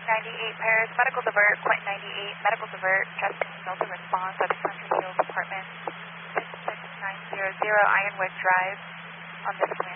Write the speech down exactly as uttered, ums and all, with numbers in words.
ninety-eight Paris, medical divert, point ninety-eight, medical divert, chest and signal to response at the Country Field Apartment, six six nine zero zero Ironwood Drive on this command.